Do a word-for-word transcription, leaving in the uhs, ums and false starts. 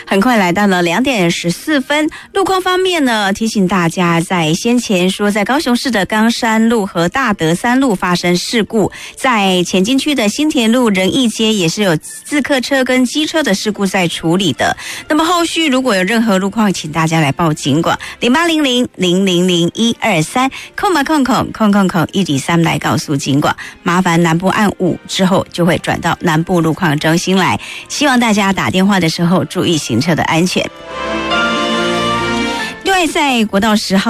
很快来到了两点十四分，路况方面呢，提醒大家，在先前说在高雄市的冈山路和大德三路发生事故，在前进区的新田路仁义街也是有自客车跟机车的事故在处理的。那么后续如果有任何路况，请大家来报警管零八零零零零零一二三空嘛空空空空空一底三来告诉警管，麻烦南部按五之后就会转到南部路况中心来，希望大家打电话的时候注意行车的安全。另外，在国道十号